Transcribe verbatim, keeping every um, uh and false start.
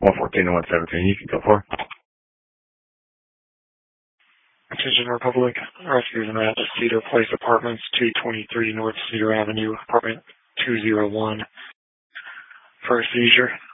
one fourteen and one seventeen, you can go for. Attention Republic, rescuers are at the Cedar Place Apartments, two twenty-three North Cedar Avenue, apartment two oh one, for a seizure.